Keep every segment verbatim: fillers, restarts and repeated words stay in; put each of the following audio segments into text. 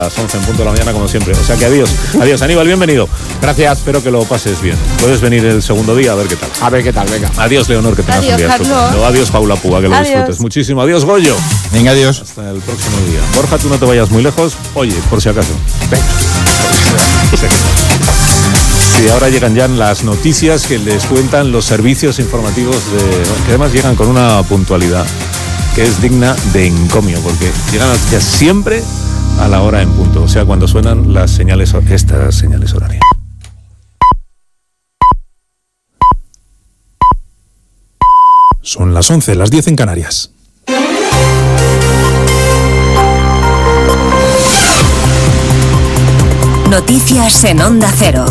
A las once en punto de la mañana, como siempre. O sea que adiós. Adiós, Aníbal, bienvenido. Gracias, espero que lo pases bien. Puedes venir el segundo día a ver qué tal. A ver qué tal, venga. Adiós, Leonor, que tengas adiós, un día Carlos. estupendo. Adiós, Paula Púa, que lo Adiós. disfrutes muchísimo. Adiós, Goyo. Venga, adiós. Hasta el próximo día. Borja, tú no te vayas muy lejos. Oye, por si acaso. Venga. Sí, ahora llegan ya las noticias que les cuentan los servicios informativos, de, que además llegan con una puntualidad que es digna de encomio, porque llegan las noticias siempre a la hora en punto, o sea, cuando suenan las señales, estas señales horarias. Son las once, las diez en Canarias. Noticias en Onda Cero.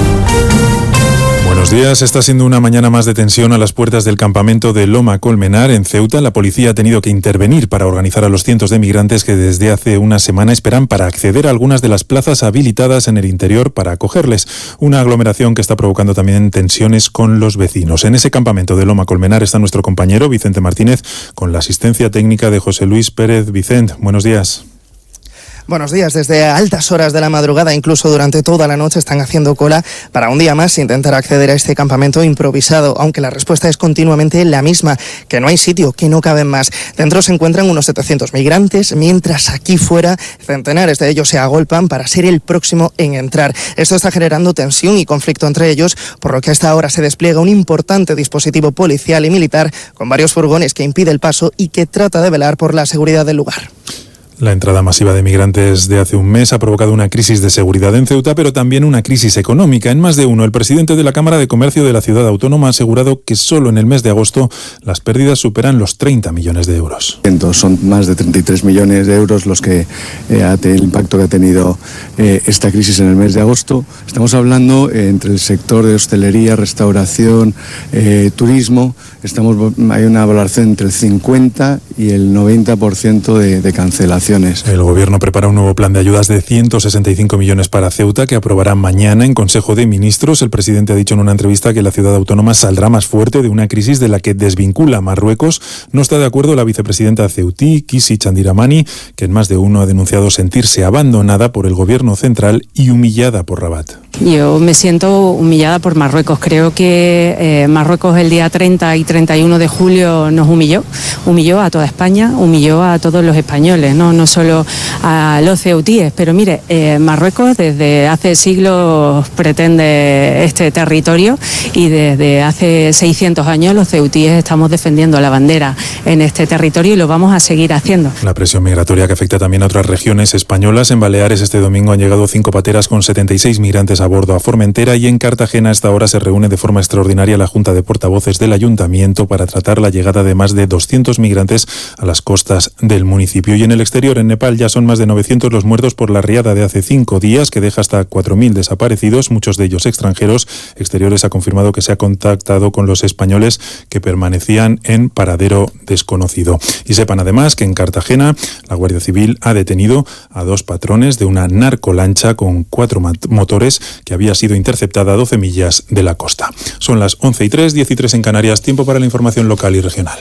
Buenos días. Está siendo una mañana más de tensión a las puertas del campamento de Loma Colmenar, en Ceuta. La policía ha tenido que intervenir para organizar a los cientos de migrantes que desde hace una semana esperan para acceder a algunas de las plazas habilitadas en el interior para acogerles. Una aglomeración que está provocando también tensiones con los vecinos. En ese campamento de Loma Colmenar está nuestro compañero Vicente Martínez, con la asistencia técnica de José Luis Pérez. Vicente, buenos días. Buenos días. Desde altas horas de la madrugada, incluso durante toda la noche, están haciendo cola para un día más intentar acceder a este campamento improvisado, aunque la respuesta es continuamente la misma, que no hay sitio, que no caben más. Dentro se encuentran unos setecientos migrantes, mientras aquí fuera centenares de ellos se agolpan para ser el próximo en entrar. Esto está generando tensión y conflicto entre ellos, por lo que a esta hora se despliega un importante dispositivo policial y militar con varios furgones que impide el paso y que trata de velar por la seguridad del lugar. La entrada masiva de migrantes de hace un mes ha provocado una crisis de seguridad en Ceuta, pero también una crisis económica. En más de uno, el presidente de la Cámara de Comercio de la ciudad autónoma ha asegurado que solo en el mes de agosto las pérdidas superan los treinta millones de euros. Son más de treinta y tres millones de euros los que eh, ha el impacto que ha tenido eh, esta crisis en el mes de agosto. Estamos hablando eh, entre el sector de hostelería, restauración, eh, turismo. Estamos, hay una valoración entre el cincuenta y el noventa por ciento de, de cancelación. El gobierno prepara un nuevo plan de ayudas de ciento sesenta y cinco millones para Ceuta que aprobará mañana en Consejo de Ministros. El presidente ha dicho en una entrevista que la ciudad autónoma saldrá más fuerte de una crisis de la que desvincula a Marruecos. No está de acuerdo la vicepresidenta ceutí, Kisi Chandiramani, que en más de uno ha denunciado sentirse abandonada por el gobierno central y humillada por Rabat. Yo me siento humillada por Marruecos. Creo que eh, Marruecos el día treinta y treinta y uno de julio nos humilló, humilló a toda España, humilló a todos los españoles, no, no solo a los ceutíes. Pero mire, eh, Marruecos desde hace siglos pretende este territorio y desde hace seiscientos años los ceutíes estamos defendiendo la bandera en este territorio y lo vamos a seguir haciendo. La presión migratoria que afecta también a otras regiones españolas. En Baleares este domingo han llegado cinco pateras con setenta y seis migrantes a bordo a Formentera, y en Cartagena a esta hora se reúne de forma extraordinaria la Junta de Portavoces del Ayuntamiento para tratar la llegada de más de doscientos migrantes a las costas del municipio. Y en el exterior, en Nepal, ya son más de novecientos los muertos por la riada de hace cinco días que deja hasta cuatro mil desaparecidos, muchos de ellos extranjeros. Exteriores ha confirmado que se ha contactado con los españoles que permanecían en paradero desconocido. Y sepan además que en Cartagena la Guardia Civil ha detenido a dos patrones de una narcolancha con cuatro motores que había sido interceptada a doce millas de la costa. Son las once y tres, diez y tres en Canarias, tiempo para la información local y regional.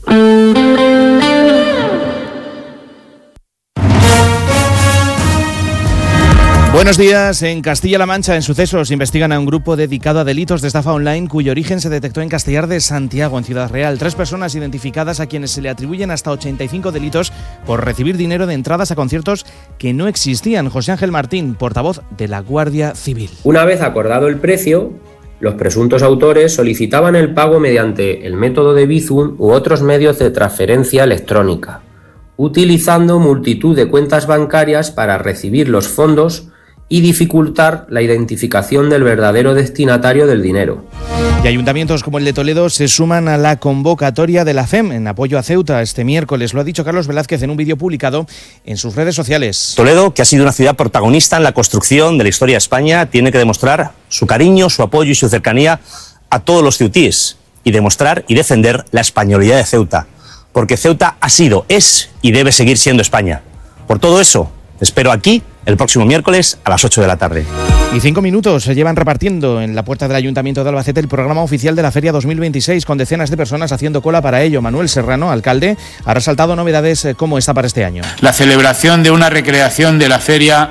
Buenos días. En Castilla-La Mancha, en Sucesos, investigan a un grupo dedicado a delitos de estafa online cuyo origen se detectó en Castellar de Santiago, en Ciudad Real. Tres personas identificadas a quienes se le atribuyen hasta ochenta y cinco delitos por recibir dinero de entradas a conciertos que no existían. José Ángel Martín, portavoz de la Guardia Civil. Una vez acordado el precio, los presuntos autores solicitaban el pago mediante el método de Bizum u otros medios de transferencia electrónica, utilizando multitud de cuentas bancarias para recibir los fondos y dificultar la identificación del verdadero destinatario del dinero. Y ayuntamientos como el de Toledo se suman a la convocatoria de la F E M en apoyo a Ceuta este miércoles. Lo ha dicho Carlos Velázquez en un vídeo publicado en sus redes sociales. Toledo, que ha sido una ciudad protagonista en la construcción de la historia de España, tiene que demostrar su cariño, su apoyo y su cercanía a todos los ceutíes y demostrar y defender la españolidad de Ceuta, porque Ceuta ha sido, es y debe seguir siendo España. Por todo eso, te espero aquí el próximo miércoles a las ocho de la tarde. Y cinco minutos se llevan repartiendo en la puerta del Ayuntamiento de Albacete el programa oficial de la Feria dos mil veintiséis, con decenas de personas haciendo cola para ello. Manuel Serrano, alcalde, ha resaltado novedades como esta para este año. La celebración de una recreación de la feria